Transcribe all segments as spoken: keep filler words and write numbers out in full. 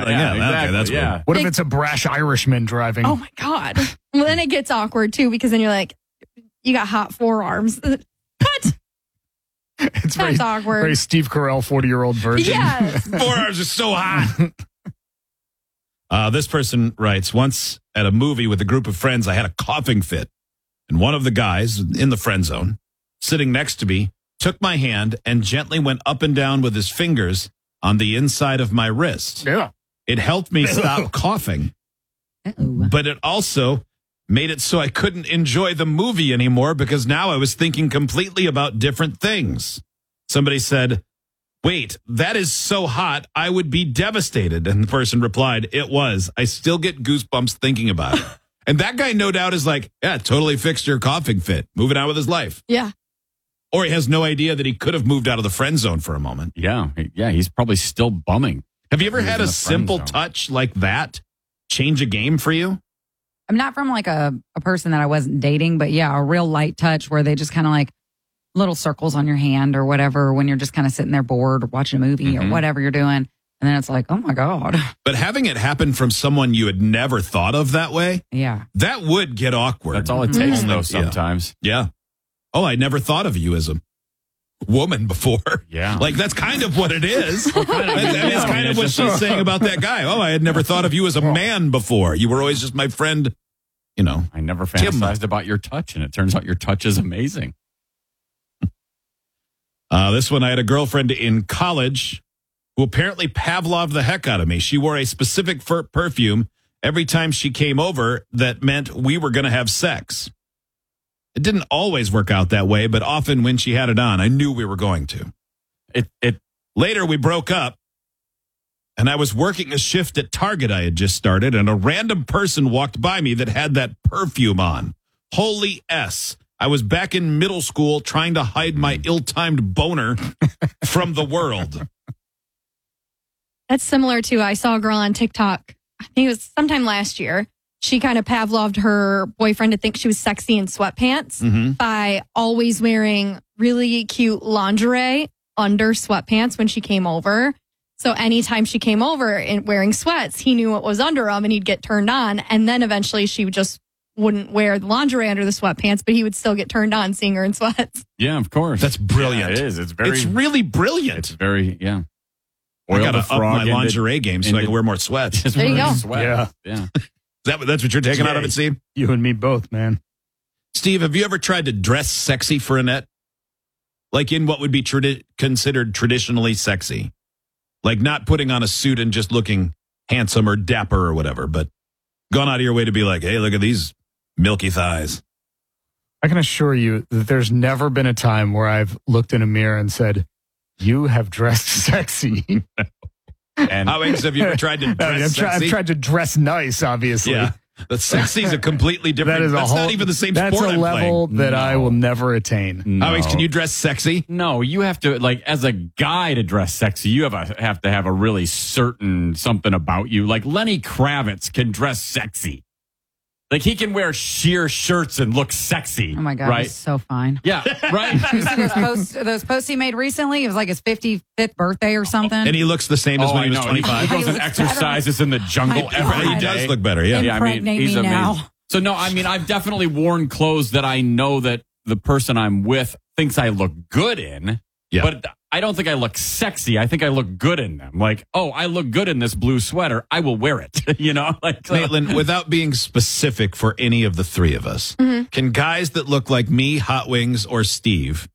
yeah, yeah, exactly, okay, that's yeah. weird. What if it's a brash Irishman driving? Oh my God. Well, then it gets awkward too, because then you're like, you got hot forearms. What? It's very, That's awkward. very Steve Carell, forty-year-old virgin. Yeah. Forearms are so hot. Uh, this person writes, once at a movie with a group of friends, I had a coughing fit. And one of the guys in the friend zone, sitting next to me, took my hand and gently went up and down with his fingers on the inside of my wrist. Yeah. It helped me stop coughing, Uh-oh. but it also made it so I couldn't enjoy the movie anymore because now I was thinking completely about different things. Somebody said, wait, that is so hot, I would be devastated. And the person replied, it was. I still get goosebumps thinking about it. And that guy, no doubt, is like, yeah, totally fixed your coughing fit, moving on with his life. Yeah. Or he has no idea that he could have moved out of the friend zone for a moment. Yeah, yeah, he's probably still bumming. Have you ever He was had in a the friend simple zone. touch like that change a game for you? I'm not from like a, a person that I wasn't dating, but yeah, a real light touch where they just kind of like little circles on your hand or whatever when you're just kind of sitting there bored or watching a movie Mhm. or whatever you're doing. And then it's like, oh my God. But having it happen from someone you had never thought of that way, Yeah. that would get awkward. That's all it takes, Mhm. though, Yeah. sometimes. Yeah. Oh, I never thought of you as a woman before. Yeah. Like, that's kind of what it is. That's, of, I mean, yeah, it's I kind mean, of it's what just- she's saying about that guy. Oh, I had never thought of you as a man before. You were always just my friend, you know. I never Tim. fantasized about your touch, and it turns out your touch is amazing. Uh, this one, I had a girlfriend in college who apparently Pavloved the heck out of me. She wore a specific fur perfume every time she came over that meant we were going to have sex. It didn't always work out that way, but often when she had it on, I knew we were going to. It it Later, we broke up, and I was working a shift at Target I had just started, and a random person walked by me that had that perfume on. Holy S. I was back in middle school trying to hide my ill-timed boner from the world. That's similar to, I saw a girl on TikTok, I think it was sometime last year. She kind of Pavloved her boyfriend to think she was sexy in sweatpants Mm-hmm. by always wearing really cute lingerie under sweatpants when she came over. So anytime she came over and wearing sweats, he knew what was under them and he'd get turned on. And then eventually she would just wouldn't wear the lingerie under the sweatpants, but he would still get turned on seeing her in sweats. yeah, of course. That's brilliant. Yeah, it is. It's very. It's really It's brilliant. very. Yeah. I got to the up frog my into- lingerie game so I into- can wear more sweats. Is Just There you wearing go. sweat. Yeah. Yeah. that, that's what you're taking out of it, Steve? You and me both, man. Steve, have you ever tried to dress sexy for Annette? Like in what would be tradi- considered traditionally sexy? Like not putting on a suit and just looking handsome or dapper or whatever, but gone out of your way to be like, hey, look at these milky thighs. I can assure you that there's never been a time where I've looked in a mirror and said, you have dressed sexy. And How many have you ever tried to I dress mean, I've, tried, sexy? I've tried to dress nice, obviously. Yeah. The sexy is a completely different. That is a that's whole, not even the same that's sport a I'm level playing. that I No. will never attain. no. Alex, can you dress sexy? No, you have to like as a guy to dress sexy. You have a, have to have a really certain something about you. Like Lenny Kravitz can dress sexy. Like he can wear sheer shirts and look sexy. Oh my God. Right? He's so fine. Yeah. Right. You see those posts, those posts he made recently? It was like his fifty-fifth birthday or something. And he looks the same as Oh, when he I was know. twenty-five. He goes He and looks better. exercises in the jungle My every God. He day. does look better, yeah. Yeah, I mean, Impregnate he's me amazing. now. So no, I mean, I've definitely worn clothes that I know that the person I'm with thinks I look good in. Yeah. But I don't think I look sexy. I think I look good in them. Like, oh, I look good in this blue sweater. I will wear it. you know, like Maitland, without being specific for any of the three of us, Mm-hmm. can guys that look like me, Hot Wings, or Steve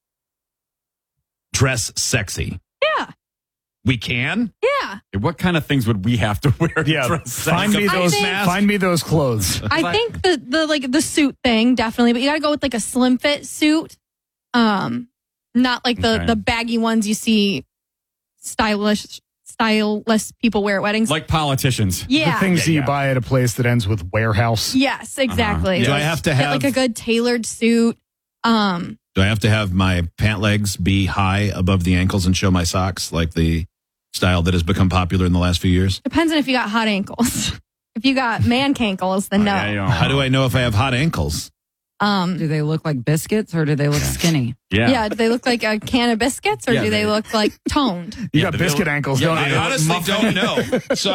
dress sexy? Yeah. We can? Yeah. what kind of things would we have to wear? to Yeah, dress find sexy? me I those. think- Find me those clothes. I think the the like the suit thing definitely, but you got to go with like a slim fit suit, um, not like the Okay. the baggy ones you see stylish styleless people wear at weddings. Like politicians. yeah, The things Yeah, that you yeah. buy at a place that ends with warehouse. yes, exactly. Do I have to Get have like a good tailored suit? Um, Do I have to have my pant legs be high above the ankles and show my socks like the style that has become popular in the last few years? depends on if you got hot ankles. If you got man cankles, then no. Oh, yeah, you know. How do I know if I have hot ankles? Um, Do they look like biscuits or do they look skinny? Yeah. yeah, do they look like a can of biscuits or Yeah, do they they- look like toned? You Yeah, got they biscuit look- ankles, Yeah, don't they you? I honestly don't know. So